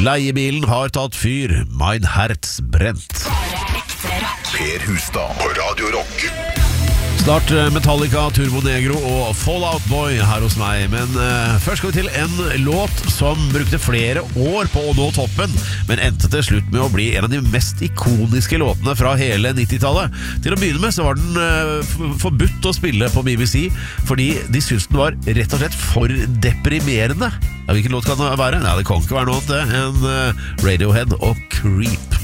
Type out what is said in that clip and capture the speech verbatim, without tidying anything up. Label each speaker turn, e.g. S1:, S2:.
S1: Leiebilen har tatt fyr, mein Herz brent.
S2: Per Hustad på Radio Rock.
S1: Snart Metallica, Turbo Negro og Fall Out Boy her hos meg. Men uh, først skal vi til en låt som brukte flere år på å nå toppen, men endte til slutt med å bli en av de mest ikoniske låtene fra hele nittitallet. Til å begynne med så var den uh, forbudt å spille på B B C, fordi de syntes den var rett og slett for deprimerende. Ja, hvilken låt kan det være? Nei, det kan ikke være noe annet enn uh, Radiohead og Creep.